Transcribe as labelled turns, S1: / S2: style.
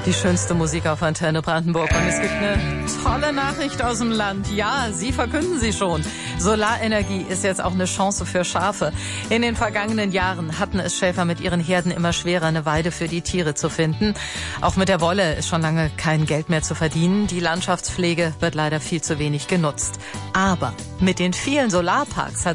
S1: Die schönste Musik auf Antenne Brandenburg. Und es gibt eine tolle Nachricht aus dem Land. Ja, Sie verkünden sie schon. Solarenergie ist jetzt auch eine Chance für Schafe. In den vergangenen Jahren hatten es Schäfer mit ihren Herden immer schwerer, eine Weide für die Tiere zu finden. Auch mit der Wolle ist schon lange kein Geld mehr zu verdienen. Die Landschaftspflege wird leider viel zu wenig genutzt. Aber mit den vielen Solarparks hat